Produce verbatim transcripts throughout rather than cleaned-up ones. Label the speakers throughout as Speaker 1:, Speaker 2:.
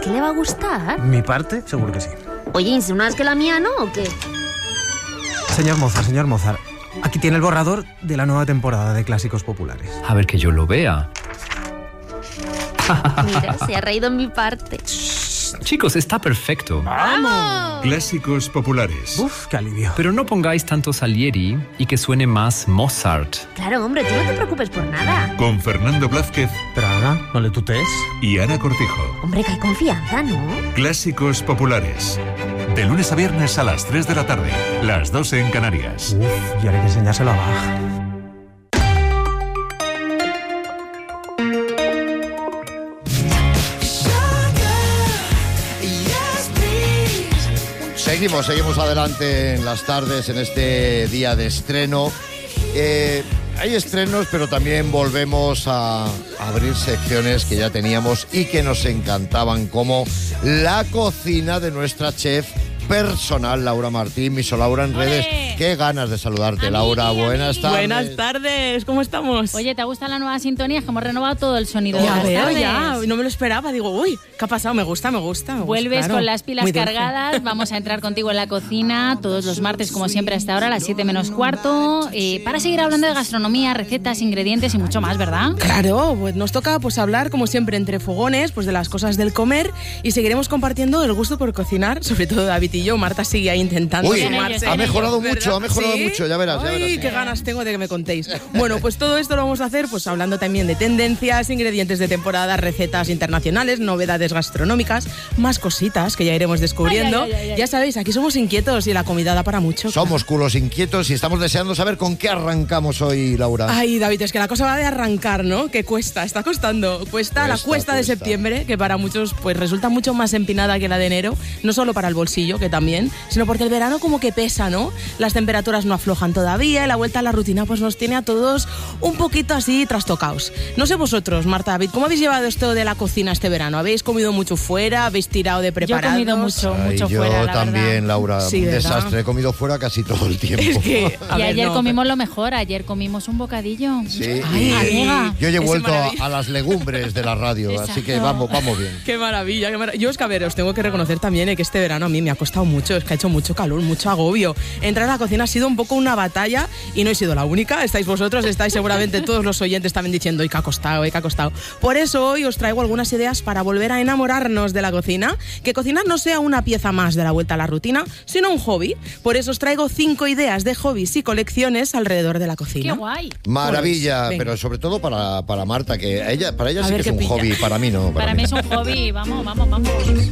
Speaker 1: que le va a gustar?
Speaker 2: Mi parte, seguro que sí.
Speaker 1: Oye, ¿insinúas que la mía no o qué?
Speaker 2: Señor Mozart, señor Mozart, aquí tiene el borrador de la nueva temporada de Clásicos Populares.
Speaker 3: A ver que yo lo vea.
Speaker 1: Mira, se ha reído en mi parte.
Speaker 3: Chicos, está perfecto.
Speaker 1: ¡Vamos!
Speaker 4: Clásicos Populares.
Speaker 2: Uf, qué alivio.
Speaker 3: Pero no pongáis tanto Salieri y que suene más Mozart.
Speaker 1: Claro, hombre, tú no te preocupes por nada.
Speaker 4: Con Fernando Blázquez
Speaker 2: Pero Ana, no le tutees.
Speaker 4: y Ana Cortijo.
Speaker 1: Hombre, que hay confianza, ¿no?
Speaker 4: Clásicos Populares. De lunes a viernes a las tres de la tarde. Las doce en Canarias.
Speaker 2: Uf, y ahora hay que enseñárselo a Bach.
Speaker 5: Seguimos, seguimos adelante en las tardes, en este día de estreno. Eh, hay estrenos, pero también volvemos a abrir secciones que ya teníamos y que nos encantaban, como la cocina de nuestra chef personal, Laura Martín, Miso Laura en redes. Qué ganas de saludarte,
Speaker 6: mí,
Speaker 5: Laura. Buenas tardes.
Speaker 6: Buenas tardes, ¿cómo estamos?
Speaker 7: Oye, ¿te gusta la nueva sintonía? Es que hemos renovado todo el sonido de
Speaker 6: Ya
Speaker 7: las
Speaker 6: veo,
Speaker 7: tardes.
Speaker 6: ya, no me lo esperaba. Digo, uy, ¿qué ha pasado? Me gusta, me gusta. Me gusta,
Speaker 7: Vuelves
Speaker 6: claro.
Speaker 7: con las pilas
Speaker 6: Muy dulce.
Speaker 7: cargadas, vamos a entrar contigo en la cocina todos los martes, como siempre, hasta ahora, a las siete menos cuarto, eh, para seguir hablando de gastronomía, recetas, ingredientes y mucho más, ¿verdad?
Speaker 6: Claro, pues nos toca pues hablar, como siempre, entre fogones, pues de las cosas del comer, y seguiremos compartiendo el gusto por cocinar, sobre todo David y yo. Marta sigue ahí intentando
Speaker 5: Uy,
Speaker 6: sumarse.
Speaker 5: ha mejorado
Speaker 6: ¿Verdad?
Speaker 5: mucho, ha mejorado
Speaker 6: ¿Sí?
Speaker 5: mucho, ya verás, ya
Speaker 6: Ay,
Speaker 5: verás.
Speaker 6: qué ganas tengo de que me contéis. Bueno, pues todo esto lo vamos a hacer pues hablando también de tendencias, ingredientes de temporada, recetas internacionales, novedades gastronómicas, más cositas que ya iremos descubriendo.
Speaker 7: Ay, ay, ay, ay.
Speaker 6: Ya sabéis, aquí somos inquietos y la comida da para mucho.
Speaker 5: Somos culos inquietos y estamos deseando saber con qué arrancamos hoy, Laura.
Speaker 6: Ay, David, es que la cosa va de arrancar, ¿no? Que cuesta, está costando. Cuesta, la
Speaker 5: Cuesta,
Speaker 6: cuesta de
Speaker 5: cuesta.
Speaker 6: septiembre, que para muchos pues resulta mucho más empinada que la de enero, no solo para el bolsillo, que también, sino porque el verano como que pesa, ¿no? Las temperaturas no aflojan todavía y la vuelta a la rutina pues nos tiene a todos un poquito así trastocaos. No sé vosotros, Marta, David, ¿cómo habéis llevado esto de la cocina este verano? ¿Habéis comido mucho fuera? ¿Habéis tirado de
Speaker 7: Yo he
Speaker 6: preparados?
Speaker 7: comido mucho,
Speaker 5: Ay,
Speaker 7: mucho
Speaker 5: yo
Speaker 7: fuera, la
Speaker 5: también,
Speaker 7: verdad.
Speaker 5: Laura.
Speaker 6: Sí,
Speaker 5: un
Speaker 6: ¿verdad?
Speaker 5: desastre. He comido fuera casi todo el tiempo.
Speaker 6: Es que, a
Speaker 7: Y
Speaker 6: ver,
Speaker 7: ayer
Speaker 6: no,
Speaker 7: comimos lo mejor, ayer comimos un bocadillo.
Speaker 5: Sí,
Speaker 6: Ay,
Speaker 5: y
Speaker 7: amiga.
Speaker 5: yo he
Speaker 6: Ese
Speaker 5: vuelto a,
Speaker 6: maravilla.
Speaker 5: a las legumbres de la radio, así
Speaker 7: Exacto.
Speaker 5: que vamos, vamos bien.
Speaker 6: Qué maravilla, qué maravilla. Yo es que, a ver, os tengo que reconocer también eh, que este verano a mí me ha costado mucho, es que ha hecho mucho calor, mucho agobio. Entrar a la cocina ha sido un poco una batalla y no he sido la única. Estáis vosotros, estáis seguramente todos los oyentes también diciendo, ¡ay, que ha costado, ay, que ha costado! Por eso hoy os traigo algunas ideas para volver a enamorarnos de la cocina, que cocinar no sea una pieza más de la vuelta a la rutina, sino un hobby. Por eso os traigo cinco ideas de hobbies y colecciones alrededor de la cocina.
Speaker 7: ¡Qué guay!
Speaker 5: Maravilla,
Speaker 6: Pues, venga.
Speaker 5: pero sobre todo para, para Marta, que a ella, para ella
Speaker 6: A
Speaker 5: sí
Speaker 6: ver
Speaker 5: que es
Speaker 6: qué
Speaker 5: un
Speaker 6: pilla.
Speaker 5: hobby, para mí no.
Speaker 7: Para mí es un hobby, vamos, vamos, vamos.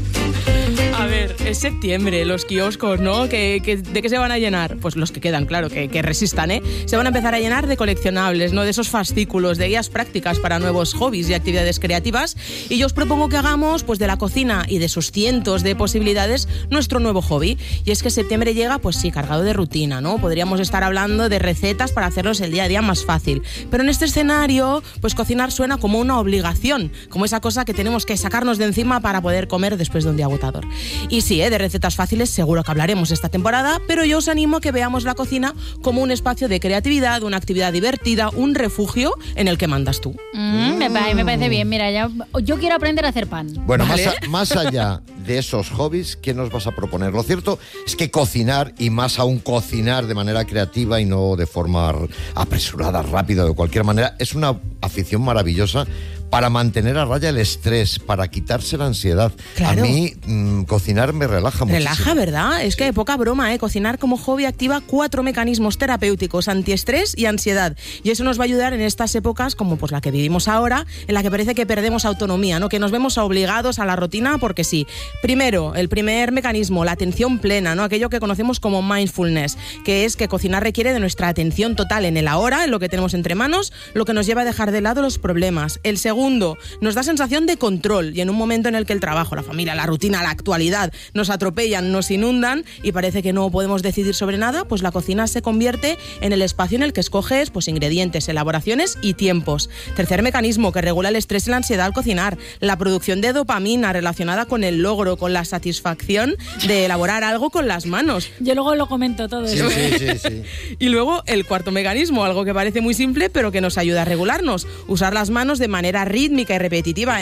Speaker 6: A ver, es septiembre, los kioscos, ¿no? ¿Qué, qué, ¿De qué se van a llenar? Pues los que quedan, claro, que, que resistan, ¿eh? Se van a empezar a llenar de coleccionables, ¿no? De esos fascículos, de guías prácticas para nuevos hobbies y actividades creativas. Y yo os propongo que hagamos, pues de la cocina y de sus cientos de posibilidades, nuestro nuevo hobby. Y es que septiembre llega, pues sí, cargado de rutina, ¿no? Podríamos estar hablando de recetas para hacerlos el día a día más fácil. Pero en este escenario, pues cocinar suena como una obligación, como esa cosa que tenemos que sacarnos de encima para poder comer después de un día agotador. Y sí, ¿eh? De recetas fáciles seguro que hablaremos esta temporada, pero yo os animo a que veamos la cocina como un espacio de creatividad, una actividad divertida, un refugio en el que mandas tú.
Speaker 7: Mm, me, pa- me parece bien, mira, ya, yo quiero aprender a hacer pan.
Speaker 5: Bueno,
Speaker 6: Vale.
Speaker 5: más, a- más allá de esos hobbies, ¿qué nos vas a proponer? Lo cierto es que cocinar, y más aún cocinar de manera creativa y no de forma r- apresurada, rápida, de cualquier manera, es una afición maravillosa para mantener a raya el estrés, para quitarse la ansiedad.
Speaker 6: Claro.
Speaker 5: A mí, mmm, cocinar me relaja mucho.
Speaker 6: Relaja, ¿verdad? Es que poca broma, ¿eh? Cocinar como hobby activa cuatro mecanismos terapéuticos, antiestrés y ansiedad. Y eso nos va a ayudar en estas épocas como pues la que vivimos ahora, en la que parece que perdemos autonomía, ¿no? Que nos vemos obligados a la rutina porque sí. Primero, el primer mecanismo, la atención plena, ¿no? Aquello que conocemos como mindfulness, que es que cocinar requiere de nuestra atención total en el ahora, en lo que tenemos entre manos, lo que nos lleva a dejar de lado los problemas. El segundo, nos da sensación de control y en un momento en el que el trabajo, la familia, la rutina, la actualidad nos atropellan, nos inundan y parece que no podemos decidir sobre nada, pues la cocina se convierte en el espacio en el que escoges pues ingredientes, elaboraciones y tiempos. Tercer mecanismo que regula el estrés y la ansiedad al cocinar, la producción de dopamina relacionada con el logro, con la satisfacción de elaborar algo con las manos.
Speaker 7: Yo luego lo comento todo
Speaker 5: Sí,
Speaker 7: eso.
Speaker 5: sí, sí, sí.
Speaker 6: Y luego el cuarto mecanismo, algo que parece muy simple pero que nos ayuda a regularnos, usar las manos de manera rítmica y repetitiva